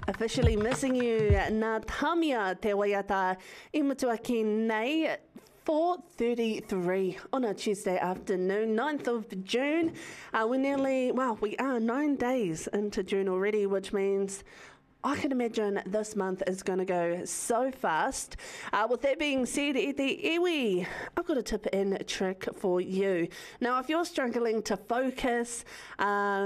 Officially missing you, Nā Tamia Te Waiata I Motuaki nei. 4:33 on a Tuesday afternoon, 9th of June. We are 9 days into June already, which means I can imagine this month is going to go so fast. With that being said, e te iwi, I've got a tip and trick for you. Now, if you're struggling to focus,